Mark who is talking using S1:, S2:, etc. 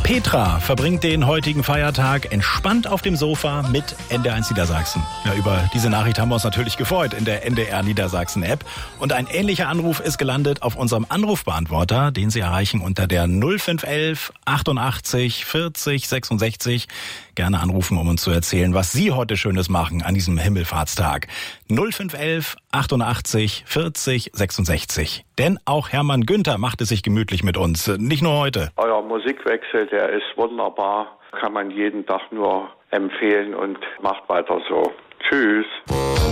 S1: Petra verbringt den heutigen Feiertag entspannt auf dem Sofa mit NDR1 Niedersachsen. Ja, über diese Nachricht haben wir uns natürlich gefreut in der NDR Niedersachsen App. Und ein ähnlicher Anruf ist gelandet auf unserem Anrufbeantworter, den Sie erreichen unter der 0511 88 40 66. Gerne anrufen, um uns zu erzählen, was Sie heute Schönes machen an diesem Himmelfahrtstag. 0511 88 40 66. Denn auch Hermann Günther macht es sich gemütlich mit uns. Nicht nur heute.
S2: Euer Musikwechsel, der ist wunderbar. Kann man jeden Tag nur empfehlen und macht weiter so. Tschüss.